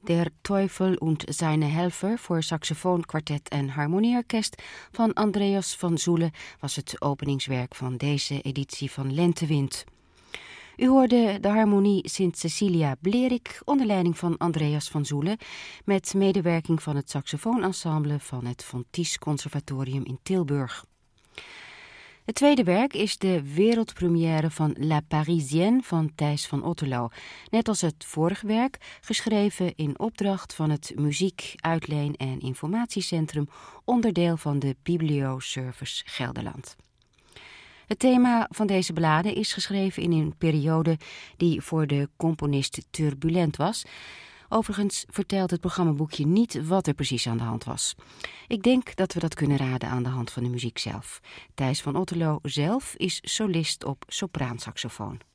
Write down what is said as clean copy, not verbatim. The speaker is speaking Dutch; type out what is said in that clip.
Der Teufel und seine Helfer voor saxofoon, kwartet en harmonieorkest van Andreas van Zoelen was het openingswerk van deze editie van Lentewind. U hoorde de harmonie Sint Cecilia Blerik onder leiding van Andreas van Zoelen met medewerking van het saxofoonensemble van het Von Ties Conservatorium in Tilburg. Het tweede werk is de wereldpremière van La Parisienne van Thijs van Otterlo. Net als het vorige werk, geschreven in opdracht van het Muziek, Uitleen en Informatiecentrum, onderdeel van de Biblioservice Gelderland. Het thema van deze ballade is geschreven in een periode die voor de componist turbulent was. Overigens vertelt het programmaboekje niet wat er precies aan de hand was. Ik denk dat we dat kunnen raden aan de hand van de muziek zelf. Thijs van Otterlo zelf is solist op sopraansaxofoon.